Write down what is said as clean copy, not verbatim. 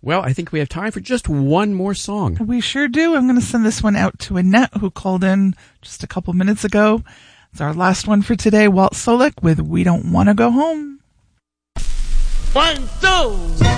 Well, I think we have time for just one more song. We sure do. I'm going to send this one out to Annette, who called in just a couple minutes ago. It's our last one for today. Walt Solik with We Don't Want to Go Home. 1, 2.